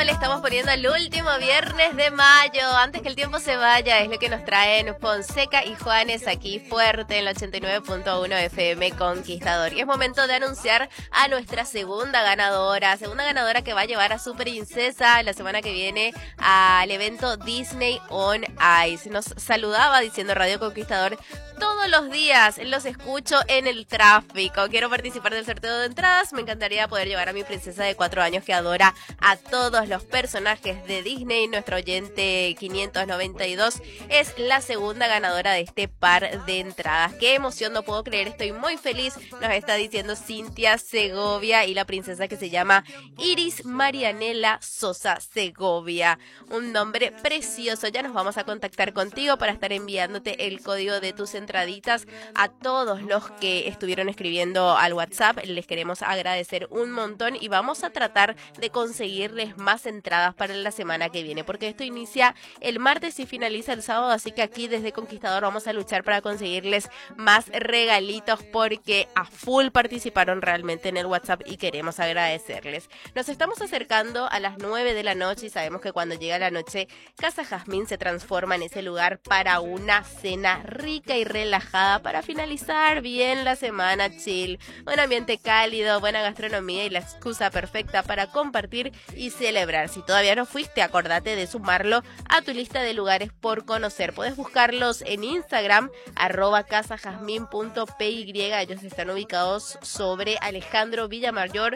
le estamos poniendo el último viernes de mayo. Antes que el tiempo se vaya, es lo que nos traen Fonseca y Juanes aquí fuerte en el 89.1 FM Conquistador. Y es momento de anunciar a nuestra segunda ganadora que va a llevar a su princesa la semana que viene al evento Disney on Ice. Nos saludaba diciendo Radio Conquistador: todos los días los escucho en el tráfico. Quiero participar del sorteo de entradas. Me encantaría poder llevar a mi princesa de 4 años que adora a todos los personajes de Disney. Nuestro oyente 592 es la segunda ganadora de este par de entradas. Qué emoción, no puedo creer, estoy muy feliz. Nos está diciendo Cintia Segovia y la princesa que se llama Iris Marianela Sosa Segovia. Un nombre precioso. Ya nos vamos a contactar contigo para estar enviándote el código de tus entraditas. A todos los que estuvieron escribiendo al WhatsApp les queremos agradecer un montón y vamos a tratar de conseguirles más entradas para la semana que viene, porque esto inicia el martes y finaliza el sábado, así que aquí desde Conquistador vamos a luchar para conseguirles más regalitos, porque a full participaron realmente en el WhatsApp y queremos agradecerles. Nos estamos acercando a las 9 de la noche y sabemos que cuando llega la noche Casa Jazmín se transforma en ese lugar para una cena rica y relajada para finalizar bien la semana chill. Un ambiente cálido, buena gastronomía y la excusa perfecta para compartir y celebrar. Si todavía no fuiste, acordate de sumarlo a tu lista de lugares por conocer. Puedes buscarlos en Instagram, @casajazmin.py. Ellos están ubicados sobre Alejandro Villamayor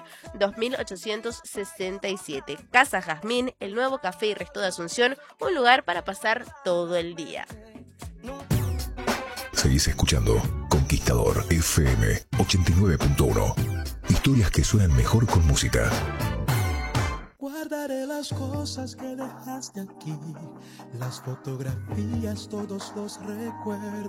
2867. Casa Jazmín, el nuevo café y resto de Asunción, un lugar para pasar todo el día. Seguís escuchando Conquistador FM 89.1. Historias que suenan mejor con música. Guardaré las cosas que dejaste aquí, las fotografías, todos los recuerdos.